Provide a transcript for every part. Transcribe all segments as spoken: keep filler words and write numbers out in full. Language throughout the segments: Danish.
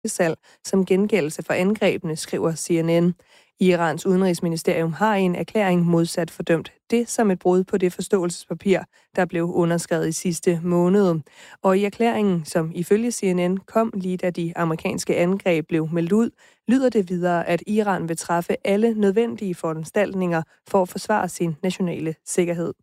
salg som gengældelse for angrebene, skriver C N N. Irans udenrigsministerium har i en erklæring modsat fordømt det som et brud på det forståelsespapir, der blev underskrevet i sidste måned. Og i erklæringen, som ifølge C N N kom lige da de amerikanske angreb blev meldt ud, lyder det videre, at Iran vil træffe alle nødvendige foranstaltninger for at forsvare sin nationale sikkerhed.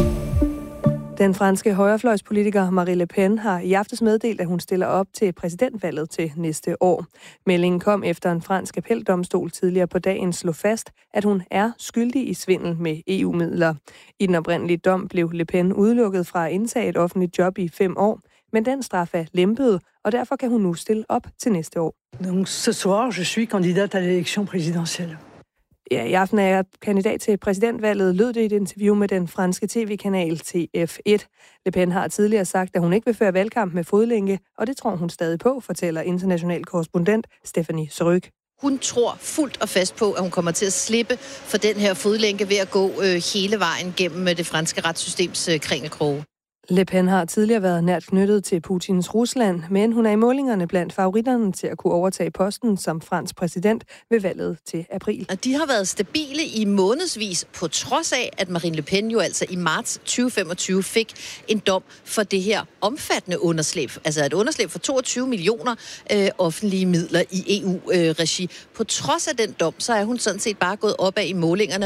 Den franske højrefløjspolitiker Marine Le Pen har i aftes meddelt, at hun stiller op til præsidentvalget til næste år. Meldingen kom efter en fransk appeldomstol tidligere på dagen slog fast, at hun er skyldig i svindel med E U-midler. I den oprindelige dom blev Le Pen udelukket fra at indtage et offentligt job i fem år, men den straf er lempet, og derfor kan hun nu stille op til næste år. Donc ce soir, je suis candidate à l'élection présidentielle. Ja, i aften er jeg kandidat til præsidentvalget, lød det i et interview med den franske tv-kanal T F et. Le Pen har tidligere sagt, at hun ikke vil føre valgkamp med fodlænke, og det tror hun stadig på, fortæller international korrespondent Stephanie Surrugue. Hun tror fuldt og fast på, at hun kommer til at slippe for den her fodlænke ved at gå øh, hele vejen gennem det franske retssystems øh, kringelkroge. Le Pen har tidligere været nært knyttet til Putins Rusland, men hun er i målingerne blandt favoritterne til at kunne overtage posten som fransk præsident ved valget til april. Og de har været stabile i månedsvis, på trods af, at Marine Le Pen jo altså i marts tyve femogtyve fik en dom for det her omfattende underslæb. Altså et underslæb for toogtyve millioner øh, offentlige midler i E U-regi. Øh, på trods af den dom, så er hun sådan set bare gået opad i målingerne.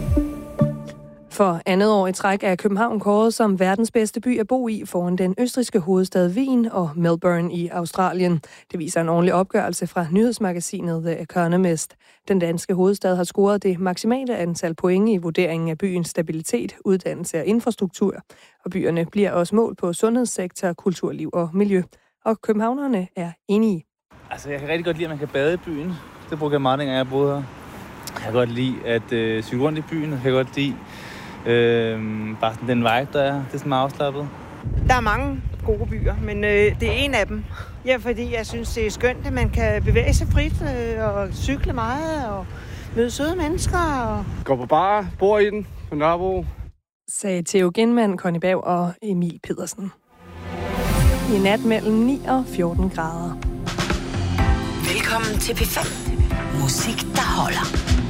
For andet år i træk er København kåret som verdens bedste by at bo i foran den østrigske hovedstad Wien og Melbourne i Australien. Det viser en ordentlig opgørelse fra nyhedsmagasinet The Economist. Den danske hovedstad har scoret det maksimale antal point i vurderingen af byens stabilitet, uddannelse og infrastruktur. Og byerne bliver også målt på sundhedssektor, kulturliv og miljø. Og københavnerne er enige. Altså, jeg kan rigtig godt lide, at man kan bade i byen. Det bruger jeg meget, dengang jeg boede her. Jeg kan godt lide at øh, cykle rundt i byen. Jeg kan godt lide Øh, bare sådan den vibe, der er. Det er sådan meget afslappet. Der er mange gode byer, men øh, det er en af dem. Ja, fordi jeg synes, det er skønt, at man kan bevæge sig frit øh, og cykle meget og møde søde mennesker. Og... Går på bar, bor i den på Nørrebro. Sagde Theo Genmann, Conny Bav og Emil Pedersen. I nat mellem ni og fjorten grader. Velkommen til P fem. Musik, der holder.